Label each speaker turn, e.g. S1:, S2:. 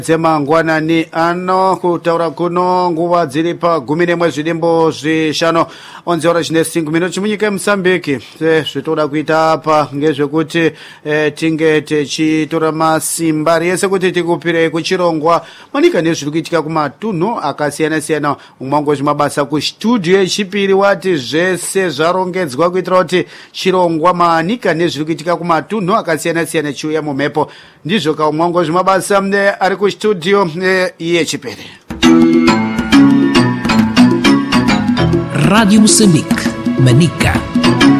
S1: Mangwanani ano kutaura kuno nguva dziri pa 10 zvidimbo zvishanu 11:05 minuti munyika yeMozambique. Zvitoda kuita apa ngezvekuti tinge tichitora masimba yese kuti tikupirei kuchirongwa manika nezviri kuitika kumatunhu akasiyana siyana. Umwango zvimabasa kustudio yechipiri wati zvese zvarongedzwa kuitira kuti chirongwa manika nezviri kuitika kumatunhu akasiyana siyana chiuya mumhepo. Ndizvo kaumwango zvimabasa ari kustudio yechipiri.
S2: Radio Moçambique, Manica.